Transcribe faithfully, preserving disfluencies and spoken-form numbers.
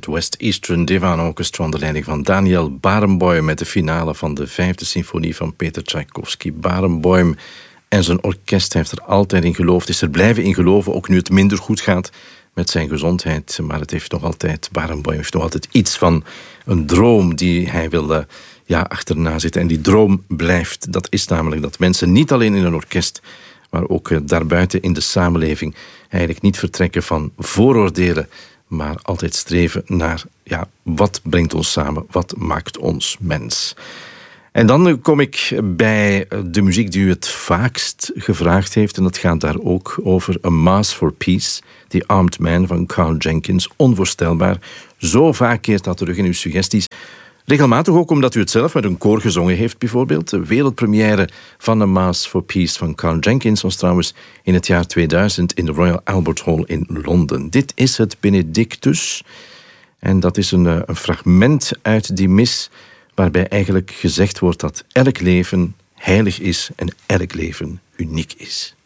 West Eastern Divan Orchestra onder leiding van Daniel Barenboim met de finale van de vijfde symfonie van Peter Tchaikovsky. Barenboim en zijn orkest heeft er altijd in geloofd, is er blijven in geloven, ook nu het minder goed gaat met zijn gezondheid. Maar het heeft nog altijd, Barenboim heeft nog altijd iets van een droom die hij wil uh, ja, achterna zitten. En die droom blijft, dat is namelijk dat mensen niet alleen in een orkest, maar ook uh, daarbuiten in de samenleving eigenlijk niet vertrekken van vooroordelen, maar altijd streven naar, ja, wat brengt ons samen, wat maakt ons mens. En dan kom ik bij de muziek die u het vaakst gevraagd heeft, en dat gaat daar ook over A Mass for Peace, The Armed Man van Carl Jenkins. Onvoorstelbaar. Zo vaak keert dat terug in uw suggesties. Regelmatig ook omdat u het zelf met een koor gezongen heeft, bijvoorbeeld. De wereldpremière van A Mass for Peace van Carl Jenkins was trouwens in het jaar tweeduizend in de Royal Albert Hall in Londen. Dit is het Benedictus. En dat is een, een fragment uit die mis waarbij eigenlijk gezegd wordt dat elk leven heilig is en elk leven uniek is.